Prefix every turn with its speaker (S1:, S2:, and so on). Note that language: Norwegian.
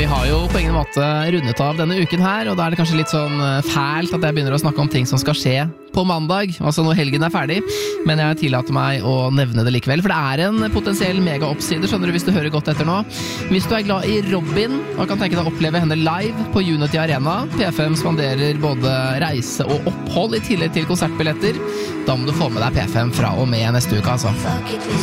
S1: Vi har jo på ingen måte rundet av denne uken her, og da er det kanskje litt sånn fælt at jeg begynner å snakke om ting som skal skje på mandag, altså når helgen er ferdig, men jeg tillater meg å nevne det likevel, for det er en potensiell mega-oppside, skjønner du, hvis du hører godt etter nå. Hvis du er glad i Robin, og kan tenke deg å oppleve henne live på Unity Arena, P5 spanderer både reise og opphold i tillegg til konsertbilletter, da må du få med deg P5 fra og med neste uke, altså.